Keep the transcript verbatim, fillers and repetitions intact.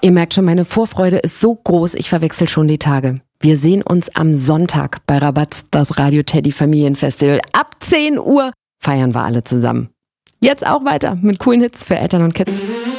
Ihr merkt schon, meine Vorfreude ist so groß, ich verwechsel schon die Tage. Wir sehen uns am Sonntag bei Rabatz, das Radio Teddy Familienfestival. Ab zehn Uhr feiern wir alle zusammen. Jetzt auch weiter mit coolen Hits für Eltern und Kids.